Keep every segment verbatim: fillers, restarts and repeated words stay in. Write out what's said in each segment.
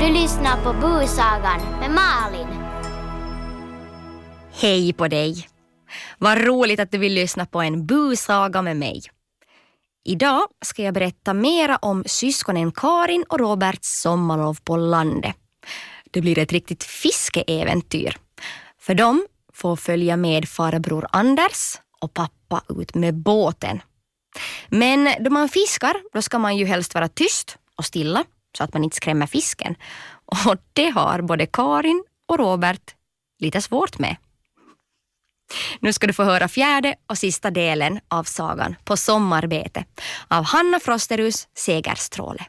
Du lyssnar på Busagan med Malin. Hej på dig. Vad roligt att du vill lyssna på en busaga med mig. Idag ska jag berätta mera om syskonen Karin och Roberts sommarlov på landet. Det blir ett riktigt fiskeäventyr. För de får följa med farbror Anders och pappa ut med båten. Men då man fiskar, då ska man ju helst vara tyst och stilla så att man inte skrämmer fisken. Och det har både Karin och Robert lite svårt med. Nu ska du få höra fjärde och sista delen av sagan På sommarbete av Hanna Frosterus Segerstråle.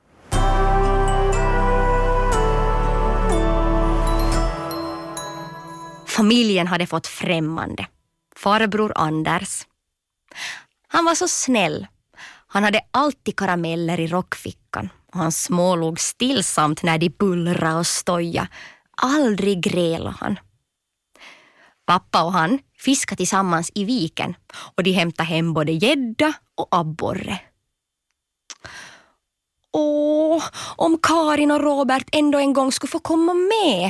Familjen hade fått främmande. Farbror Anders. Han var så snäll. Han hade alltid karameller i rockfickan. Och han smålog stillsamt när de bullra och stoja. Aldrig grälade han. Pappa och han fiskade tillsammans i viken. Och de hämtade hem både gädda och abborre. Åh, om Karin och Robert ändå en gång skulle få komma med.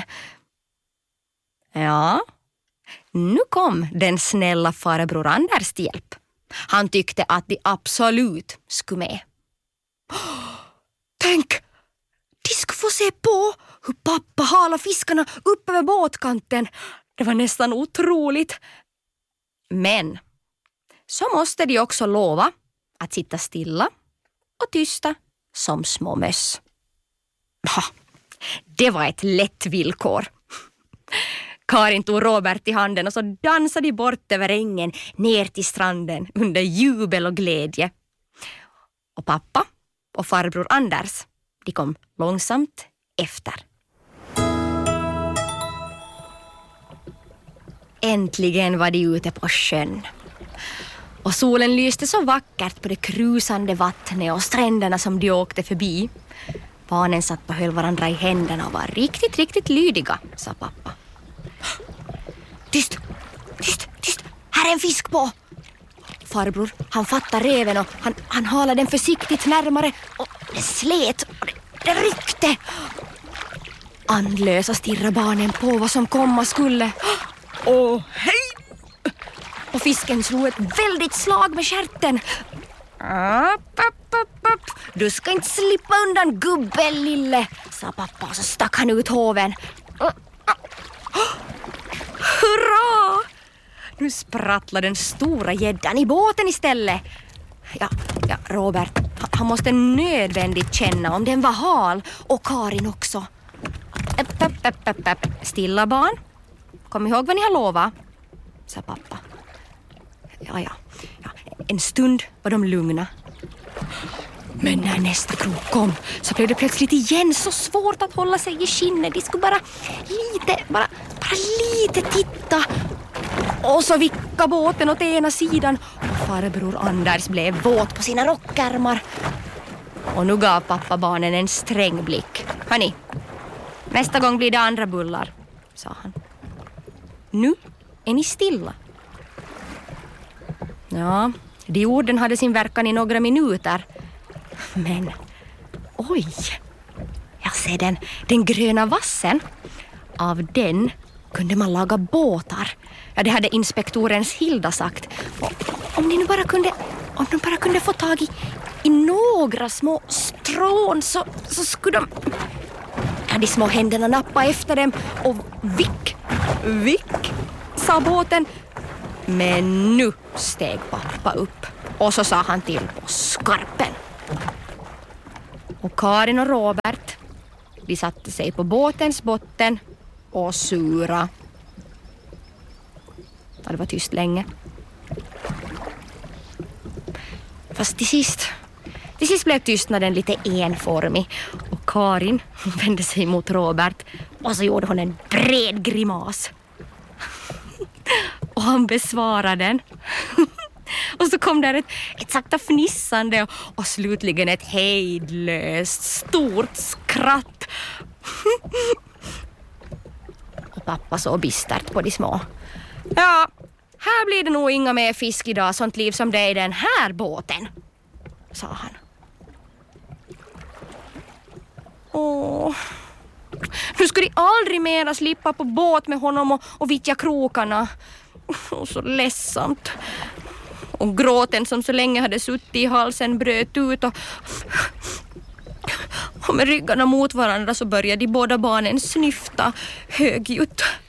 Ja, nu kom den snälla farbror Anders till hjälp. Han tyckte att de absolut skulle med. Tänk, de skulle få se på hur pappa halar fiskarna upp över båtkanten. Det var nästan otroligt. Men så måste de också lova att sitta stilla och tysta som små möss. Ha, det var ett lätt villkor. Karin tog Robert i handen och så dansade de bort över ängen ner till stranden under jubel och glädje. Och pappa och farbror Anders, de kom långsamt efter. Äntligen var de ute på sjön. Och solen lyste så vackert på det krusande vattnet och stränderna som de åkte förbi. Barnen satt och höll varandra i händerna och var riktigt, riktigt lydiga, sa pappa. Tyst, tyst, tyst. Här är en fisk på. Farbror, han fattar reven och han, han halade den försiktigt närmare och det slet och det, det ryckte. Andlösa stirrar barnen på vad som komma skulle. Åh, hej! Och fisken slog ett väldigt slag med skärten. Upp, upp, upp, upp. Du ska inte slippa undan gubbe, lille, sa pappa och så stack han ut hoven. Hurra! Nu sprattlar den stora gäddan i båten istället. Ja, ja, Robert, han måste nödvändigt känna om den var hal och Karin också. Äpp, äpp, äpp, äpp, äpp. Stilla barn. Kom ihåg vad ni har lovat, sa pappa. Ja, ja, ja. En stund var de lugna. Men när nästa krok kom så blev det plötsligt igen så svårt att hålla sig i skinnet. De skulle bara lite, bara, bara lite titta. Och så vicka båten åt ena sidan. Och farbror Anders blev våt på sina rockärmar. Och nu gav pappa barnen en sträng blick. Hörni, nästa gång blir det andra bullar, sa han. Nu är ni stilla. Ja, de orden hade sin verkan i några minuter. Men, oj, jag ser den, den gröna vassen. Av den kunde man laga båtar. Ja, det hade inspektorens Hilda sagt. Och om ni nu bara kunde, om de bara kunde få tag i, i några små strån så, så skulle de... Ja, de små händerna nappa efter dem och vick, vick, sa båten. Men nu steg pappa upp och så sa han till på skarpen. Och Karin och Robert, de satte sig på båtens botten och sura. Ja, det var tyst länge. Fast till sist, till sist blev tystnaden lite enformig. Och Karin vände sig mot Robert och så gjorde hon en bred grimas. Och han besvarade den. Och så kom där ett, ett sakta fnissande och, och slutligen ett hejdlöst stort skratt. Och pappa så bistert på de små. Ja, här blir det nog inga mer fisk idag, sånt liv som det är i den här båten, sa han. Åh, Nu skulle de aldrig mera slippa på båt med honom och, och vittja krokarna. Och så ledsamt. Och gråten som så länge hade suttit i halsen bröt ut och, och med ryggarna mot varandra så började de båda barnen snyfta högljutt.